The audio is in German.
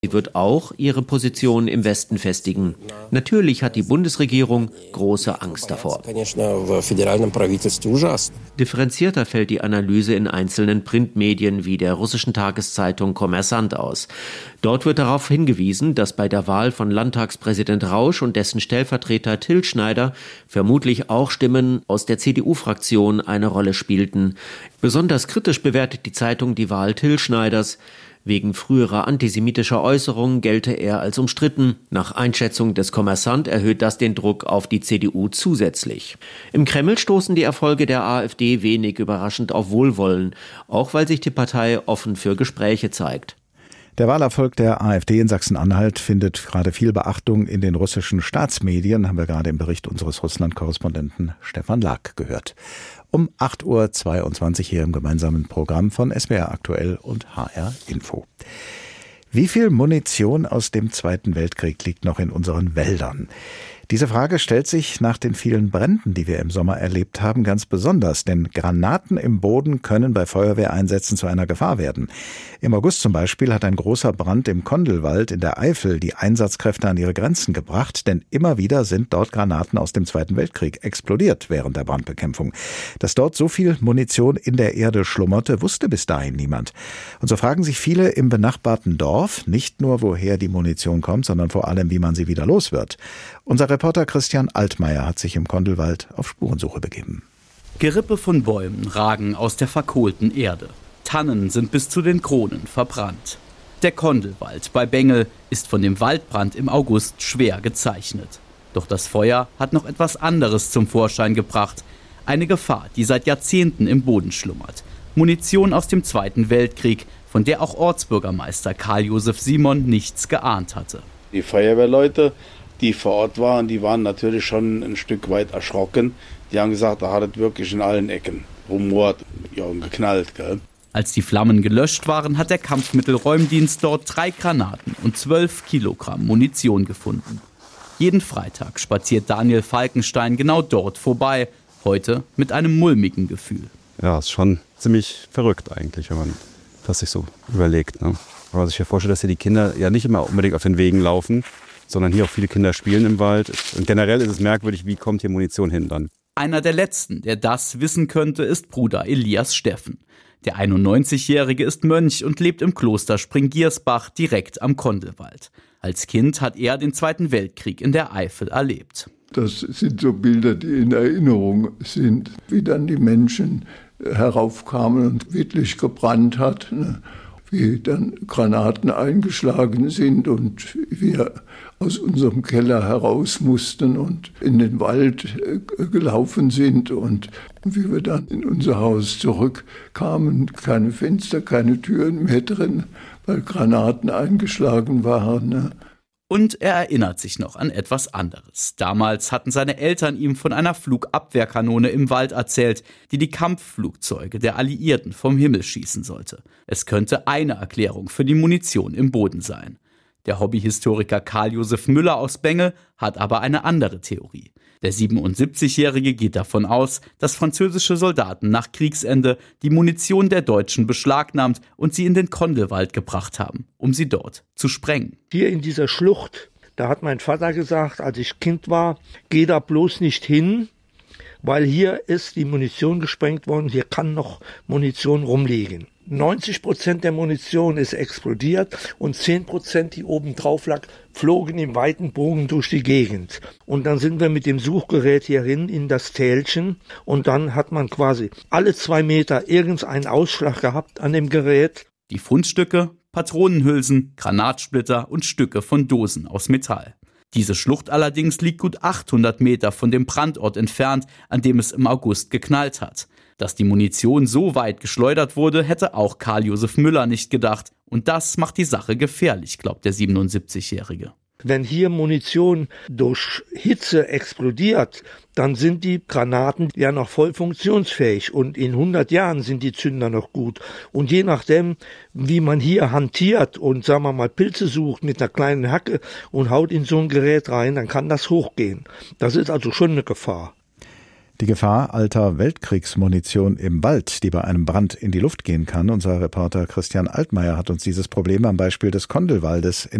Sie wird auch ihre Position im Westen festigen. Natürlich hat die Bundesregierung große Angst davor. Differenzierter fällt die Analyse in einzelnen Printmedien wie der russischen Tageszeitung Kommersant aus. Dort wird darauf hingewiesen, dass bei der Wahl von Landtagspräsident Rausch und dessen Stellvertreter Till Schneider vermutlich auch Stimmen aus der CDU-Fraktion eine Rolle spielten. Besonders kritisch bewertet die Zeitung die Wahl Till Schneiders. Wegen früherer antisemitischer Äußerungen gelte er als umstritten. Nach Einschätzung des Kommersant erhöht das den Druck auf die CDU zusätzlich. Im Kreml stoßen die Erfolge der AfD wenig überraschend auf Wohlwollen, auch weil sich die Partei offen für Gespräche zeigt. Der Wahlerfolg der AfD in Sachsen-Anhalt findet gerade viel Beachtung in den russischen Staatsmedien, haben wir gerade im Bericht unseres Russland-Korrespondenten Stefan Lag gehört. Um 8.22 Uhr hier im gemeinsamen Programm von SWR Aktuell und HR Info. Wie viel Munition aus dem Zweiten Weltkrieg liegt noch in unseren Wäldern? Diese Frage stellt sich nach den vielen Bränden, die wir im Sommer erlebt haben, ganz besonders, denn Granaten im Boden können bei Feuerwehreinsätzen zu einer Gefahr werden. Im August zum Beispiel hat ein großer Brand im Kondelwald in der Eifel die Einsatzkräfte an ihre Grenzen gebracht, denn immer wieder sind dort Granaten aus dem Zweiten Weltkrieg explodiert während der Brandbekämpfung. Dass dort so viel Munition in der Erde schlummerte, wusste bis dahin niemand. Und so fragen sich viele im benachbarten Dorf nicht nur, woher die Munition kommt, sondern vor allem, wie man sie wieder los wird. Unser Reporter Christian Altmaier hat sich im Kondelwald auf Spurensuche begeben. Gerippe von Bäumen ragen aus der verkohlten Erde. Tannen sind bis zu den Kronen verbrannt. Der Kondelwald bei Bengel ist von dem Waldbrand im August schwer gezeichnet. Doch das Feuer hat noch etwas anderes zum Vorschein gebracht. Eine Gefahr, die seit Jahrzehnten im Boden schlummert. Munition aus dem Zweiten Weltkrieg, von der auch Ortsbürgermeister Karl-Josef Simon nichts geahnt hatte. Die Feuerwehrleute, die vor Ort waren, die waren natürlich schon ein Stück weit erschrocken. Die haben gesagt, da hat es wirklich in allen Ecken rumort, ja, und geknallt, gell? Als die Flammen gelöscht waren, hat der Kampfmittelräumdienst dort 3 Granaten und 12 Kilogramm Munition gefunden. Jeden Freitag spaziert Daniel Falkenstein genau dort vorbei, heute mit einem mulmigen Gefühl. Ja, ist schon ziemlich verrückt eigentlich, wenn man das sich so überlegt, ne? Wenn man sich ja vorstellt, dass hier die Kinder ja nicht immer unbedingt auf den Wegen laufen, sondern hier auch viele Kinder spielen im Wald. Und generell ist es merkwürdig, wie kommt hier Munition hin dann? Einer der Letzten, der das wissen könnte, ist Bruder Elias Steffen. Der 91-Jährige ist Mönch und lebt im Kloster Springgiersbach direkt am Kondelwald. Als Kind hat er den Zweiten Weltkrieg in der Eifel erlebt. Das sind so Bilder, die in Erinnerung sind, wie dann die Menschen heraufkamen und wirklich gebrannt hat, ne? Wie dann Granaten eingeschlagen sind und wir aus unserem Keller heraus mussten und in den Wald gelaufen sind und wie wir dann in unser Haus zurückkamen, keine Fenster, keine Türen mehr drin, weil Granaten eingeschlagen waren, ne? Und er erinnert sich noch an etwas anderes. Damals hatten seine Eltern ihm von einer Flugabwehrkanone im Wald erzählt, die die Kampfflugzeuge der Alliierten vom Himmel schießen sollte. Es könnte eine Erklärung für die Munition im Boden sein. Der Hobbyhistoriker Karl-Josef Müller aus Bengel hat aber eine andere Theorie. Der 77-Jährige geht davon aus, dass französische Soldaten nach Kriegsende die Munition der Deutschen beschlagnahmt und sie in den Kondelwald gebracht haben, um sie dort zu sprengen. Hier in dieser Schlucht, da hat mein Vater gesagt, als ich Kind war, geh da bloß nicht hin, weil hier ist die Munition gesprengt worden, hier kann noch Munition rumliegen. 90% der Munition ist explodiert und 10%, die oben drauf lag, flogen im weiten Bogen durch die Gegend. Und dann sind wir mit dem Suchgerät hierhin in das Tälchen und dann hat man quasi alle 2 Meter irgendeinen Ausschlag gehabt an dem Gerät. Die Fundstücke, Patronenhülsen, Granatsplitter und Stücke von Dosen aus Metall. Diese Schlucht allerdings liegt gut 800 Meter von dem Brandort entfernt, an dem es im August geknallt hat. Dass die Munition so weit geschleudert wurde, hätte auch Karl-Josef Müller nicht gedacht. Und das macht die Sache gefährlich, glaubt der 77-Jährige. Wenn hier Munition durch Hitze explodiert, dann sind die Granaten ja noch voll funktionsfähig und in 100 Jahren sind die Zünder noch gut. Und je nachdem, wie man hier hantiert und sagen wir mal Pilze sucht mit einer kleinen Hacke und haut in so ein Gerät rein, dann kann das hochgehen. Das ist also schon eine Gefahr. Die Gefahr alter Weltkriegsmunition im Wald, die bei einem Brand in die Luft gehen kann. Unser Reporter Christian Altmaier hat uns dieses Problem am Beispiel des Kondelwaldes in